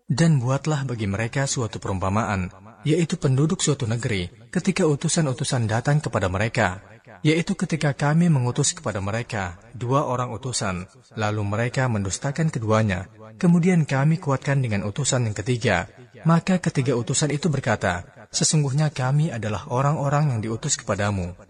Dan buatlah bagi mereka suatu perumpamaan, yaitu penduduk suatu negeri, ketika utusan-utusan datang kepada mereka, yaitu ketika kami mengutus kepada mereka 2 orang utusan, lalu mereka mendustakan keduanya, kemudian kami kuatkan dengan utusan yang ketiga. Maka ketiga utusan itu berkata, sesungguhnya kami adalah orang-orang yang diutus kepadamu.